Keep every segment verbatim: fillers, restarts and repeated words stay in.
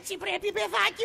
έτσι πρέπει, παιδάκι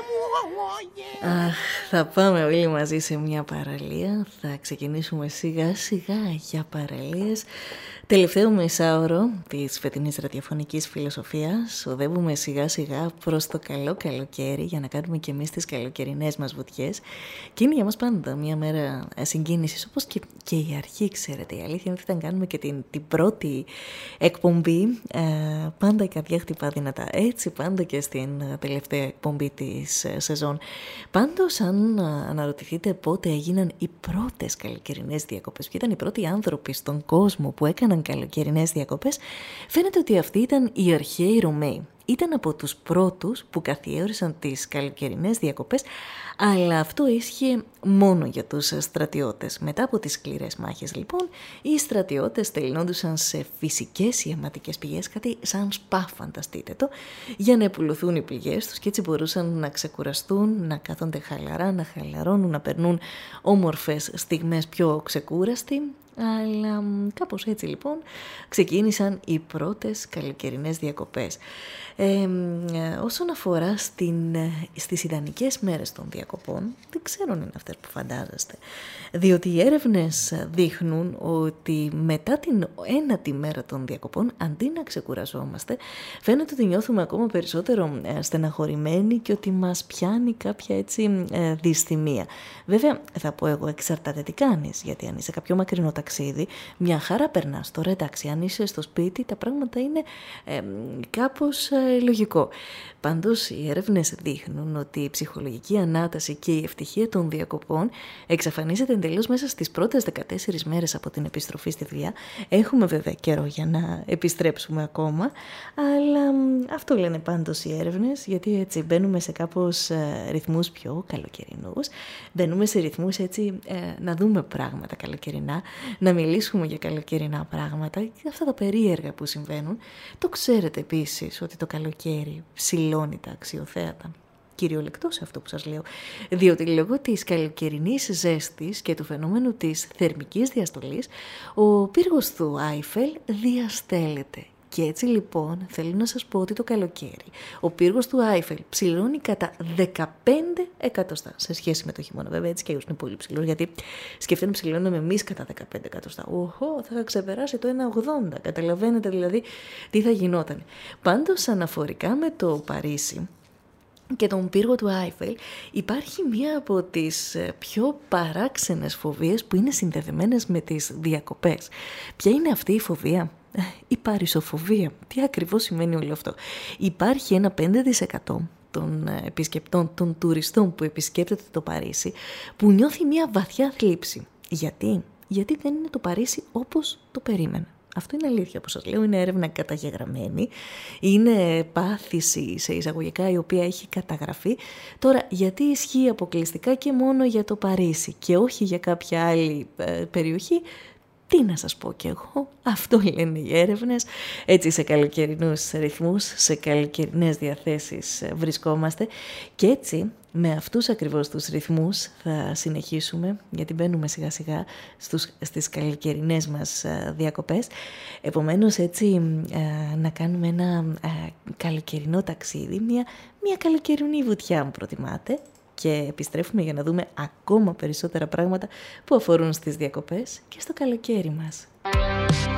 μου. Αχ, θα πάμε όλοι μαζί σε μια παραλία. Θα ξεκινήσουμε σιγά σιγά για παραλίες. Τελευταίο μεσάωρο της φετινής ραδιοφωνικής φιλοσοφίας. Οδεύουμε σιγά σιγά προς το καλό καλοκαίρι για να κάνουμε και εμείς τις καλοκαιρινές μας βουτιές. Και είναι για μας πάντα μια μέρα συγκίνησης, όπως και, και η αρχή, ξέρετε. Η αλήθεια είναι ότι όταν κάνουμε και την, την πρώτη εκπομπή, ε, πάντα η καρδιά χτυπά δυνατά. Έτσι πάντα και στην τελευταία εκπομπή της ε, σεζόν. Πάντως, αν αναρωτηθείτε πότε έγιναν οι πρώτες καλοκαιρινές διακοπές, ποιοι ήταν οι πρώτοι άνθρωποι στον κόσμο που έκαναν καλοκαιρινές διακοπές, φαίνεται ότι αυτοί ήταν οι αρχαίοι Ρωμαίοι. Ήταν από τους πρώτους που καθιέρωσαν τις καλοκαιρινές διακοπές, αλλά αυτό ίσχυε μόνο για τους στρατιώτες. Μετά από τις σκληρές μάχες, λοιπόν, οι στρατιώτες στελνόντουσαν σε φυσικές ή αιματικές πηγές, κάτι σαν σπα, φανταστείτε το, για να επουλωθούν οι πληγές τους και έτσι μπορούσαν να ξεκουραστούν, να κάθονται χαλαρά, να χαλαρώνουν, να περνούν όμορφες στιγμές πιο ξεκούραστοι. Αλλά κάπως έτσι λοιπόν ξεκίνησαν οι πρώτες καλοκαιρινές διακοπές. Ε, όσον αφορά στην, στις ιδανικές μέρες των διακοπών, δεν ξέρω αν είναι αυτές που φαντάζεστε. Διότι οι έρευνες δείχνουν ότι μετά την ένατη μέρα των διακοπών, αντί να ξεκουραζόμαστε, φαίνεται ότι νιώθουμε ακόμα περισσότερο στεναχωρημένοι και ότι μας πιάνει κάποια έτσι δυσθυμία. Βέβαια, θα πω εγώ, εξαρτάται τι κάνεις, γιατί αν είσαι κάποιο μακρινό ταξίδι, μια χαρά περνάς. Τώρα εντάξει, αν είσαι στο σπίτι, τα πράγματα είναι ε, κάπως ε, λογικό. Πάντως, οι έρευνες δείχνουν ότι η ψυχολογική ανάταση και η ευτυχία των διακοπών εξαφανίζεται εντελώς μέσα στις πρώτες δεκατέσσερις μέρες από την επιστροφή στη δουλειά. Έχουμε βέβαια καιρό για να επιστρέψουμε ακόμα, αλλά αυτό λένε πάντως οι έρευνες, γιατί έτσι μπαίνουμε σε κάπως ε, ρυθμούς πιο καλοκαιρινούς, μπαίνουμε σε ρυθμούς έτσι ε, να δούμε πράγματα καλοκαιρινά, να μιλήσουμε για καλοκαιρινά πράγματα και αυτά τα περίεργα που συμβαίνουν. Το ξέρετε επίσης ότι το καλοκαίρι ψηλώνει τα αξιοθέατα. Κυριολεκτό σε αυτό που σας λέω, διότι λόγω της καλοκαιρινής ζέστης και του φαινόμενου της θερμικής διαστολής, ο πύργος του Άιφελ διαστέλλεται. Και έτσι λοιπόν θέλω να σας πω ότι το καλοκαίρι ο πύργος του Άιφελ ψηλώνει κατά δεκαπέντε εκατοστά σε σχέση με το χειμώνα. Βέβαια έτσι και είναι πολύ ψηλό, γιατί σκεφτείτε να ψηλώνουμε εμείς κατά δεκαπέντε εκατοστά. Οχο, θα ξεπεράσει το ένα ογδόντα. Καταλαβαίνετε δηλαδή τι θα γινόταν. Πάντως αναφορικά με το Παρίσι και τον πύργο του Άιφελ, υπάρχει μία από τις πιο παράξενες φοβίες που είναι συνδεδεμένες με τις διακοπές. Ποια είναι αυτή η φοβία? Η παρισοφοβία. Τι ακριβώς σημαίνει όλο αυτό? Υπάρχει ένα πέντε τοις εκατό των επισκεπτών, των τουριστών που επισκέπτεται το Παρίσι, που νιώθει μία βαθιά θλίψη. Γιατί? Γιατί δεν είναι το Παρίσι όπως το περίμενα. Αυτό είναι αλήθεια, όπως σας λέω, είναι έρευνα καταγεγραμμένη, είναι πάθηση σε εισαγωγικά η οποία έχει καταγραφεί. Τώρα, γιατί ισχύει αποκλειστικά και μόνο για το Παρίσι και όχι για κάποια άλλη ε, περιοχή? Τι να σας πω κι εγώ, αυτό λένε οι έρευνες. Έτσι σε καλοκαιρινούς ρυθμούς, σε καλοκαιρινές διαθέσεις βρισκόμαστε και έτσι με αυτούς ακριβώς τους ρυθμούς θα συνεχίσουμε, γιατί μπαίνουμε σιγά σιγά στους, στις καλοκαιρινές μας διακοπές. Επομένως έτσι να κάνουμε ένα καλοκαιρινό ταξίδι, μια, μια καλοκαιρινή βουτιά αν προτιμάτε. Και επιστρέφουμε για να δούμε ακόμα περισσότερα πράγματα που αφορούν στις διακοπές και στο καλοκαίρι μας.